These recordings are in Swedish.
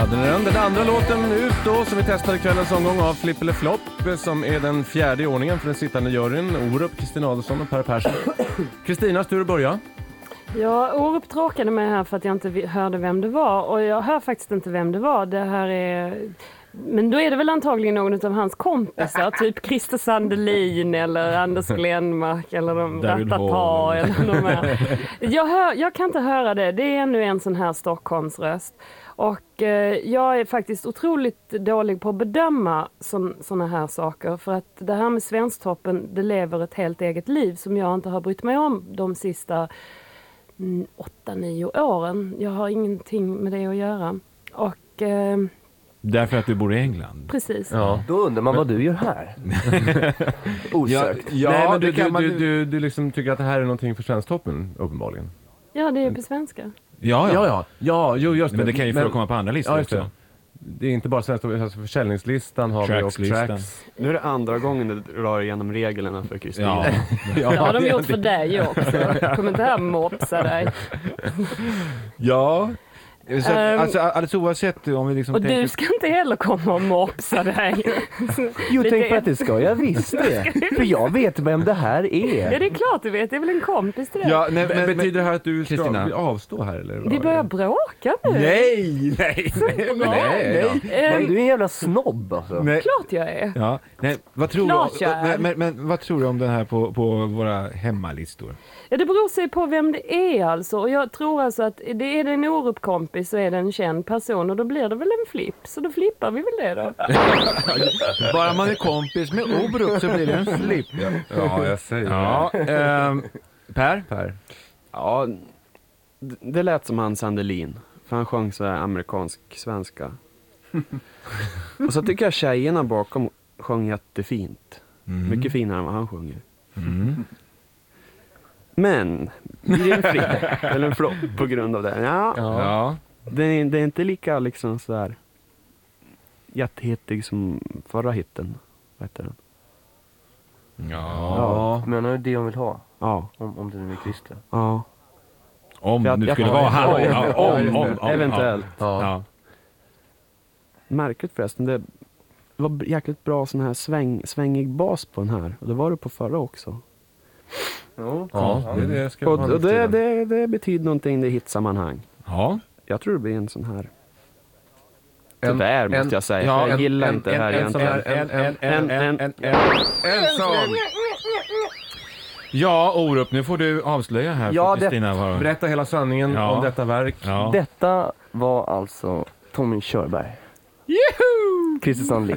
Den andra låten ut då, som vi testade kvällens omgång av Flipp eller Flopp, som är den fjärde i ordningen för den sittande juryn, Orup, Kristina Adelsson och Per Persson. Kristina, tur att börja. Ja, Orup tråkade mig här för att jag inte hörde vem det var. Och jag hör faktiskt inte vem det var. Det här är... Men då är det väl antagligen någon av hans kompisar. Typ Christer Sandelin eller Anders Glenmark eller de Ratata eller de här. Jag kan inte höra det. Det är ännu en sån här Stockholmsröst. Och jag är faktiskt otroligt dålig på att bedöma såna här saker. För att det här med Svensktoppen, det lever ett helt eget liv som jag inte har brytt mig om de sista 8-9 åren. Jag har ingenting med det att göra. Och... Därför att du bor i England? Precis. Ja. Då undrar man vad du gör här. Osökt. Ja, men du liksom tycker att det här är någonting för Svensktoppen, uppenbarligen. Ja, det är på svenska. Ja, just det. Men det kan ju förekomma på andra listor också. Det är inte bara Svensktoppen, alltså försäljningslistan har vi och tracks. Nu är det andra gången du rör igenom reglerna för Kristina. Ja, det har de gjort för dig också. Kom inte här mopsa dig. Ja. Så, alltså alldeles oavsett om vi liksom och du ska inte heller komma och mopsa dig. Jo, tänk på att det ska jag visst det. För jag vet vem det här är. Ja, det är klart du vet. Det är väl en kompis till dig. Ja, men betyder det här att du ska avstå här? Eller vi börjar bråka nu. Nej. Men du är en jävla snobb alltså. Nej. Klart jag är. Ja. Nej, vad tror du? Men vad tror du om den här på våra hemmalistor? Ja, det beror sig på vem det är alltså. Och jag tror alltså att det är en Orup-kompis så är det en känd person. Och då blir det väl en flipp. Så då flippar vi väl det då. Bara man är kompis med Orup så blir det en flipp. Ja, jag säger Per? Ja, det lät som han Sandelin. För han sjöng så här amerikansk svenska. Och så tycker jag tjejerna bakom sjöng jättefint. Mycket finare än vad han sjunger. Men blir det en flipp eller en flopp på grund av det? Ja. Det är inte lika liksom så här jättehittig som förra hitten. Vad heter den? Ja. Menar du det hon vill ha? Ja. Om det nu är Christer. Ja. Om du skulle vara han. Om. Eventuellt. Ja. Märkligt förresten. Det var jäkligt bra sån här svängig bas på den här. Och det var det på förra också. Det betyder någonting i hitsammanhang. Ja. Jag tror det blir en sån här. Tyvärr måste jag säga. Ja, jag gillar inte det här egentligen. En sån. Ja, Orup, nu får du avslöja här för Kristina. Berätta hela sanningen om detta verk. Ja. Detta var alltså Tommy Körberg. Christer Sandlin.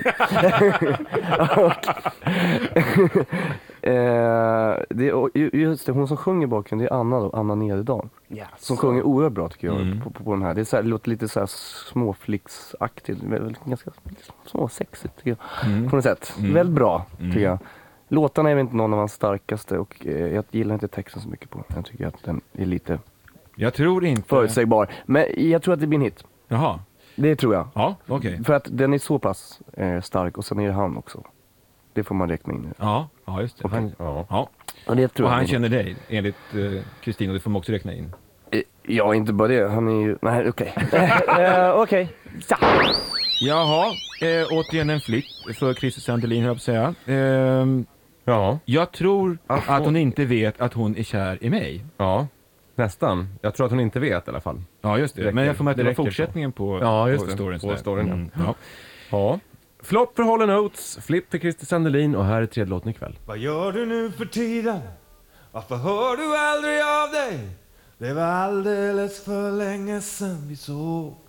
Just det, hon som sjunger bakom det är Anna Nederdal. Yes. Som sjunger oerhört bra tycker jag på den här. Det är så här, låter lite så här småflicksaktigt, ganska småsexigt tycker jag. På något sätt. Väldigt bra tycker jag. Låtarna är väl inte någon av hans starkaste och jag gillar inte texten så mycket på. Jag tycker att den är lite förutsägbar. Men jag tror att det blir en hit. Jaha. Det tror jag. Ja, okej. För att den är så pass stark och sen är det han också. Det får man räkna in. Ja, just det. Okay. Ja. Och det tror och jag han känner dig, enligt Kristina, det får man också räkna in. Ja, inte bara det. Han är ju... Nej, okej. Okej. Ja. Jaha, återigen en flipp för Christer Sandelin, höll jag på att säga. Jag tror att hon inte vet att hon är kär i mig. Ja, nästan. Jag tror att hon inte vet i alla fall. Ja, just det. Men jag får med att det var fortsättningen på storyn. Ja. Flopp för Hall & Oates, flipp för Christer Sandelin och här är tredje låten ikväll. Vad gör du nu för tiden? Varför hör du aldrig av dig? Det var alldeles för länge sedan vi såg.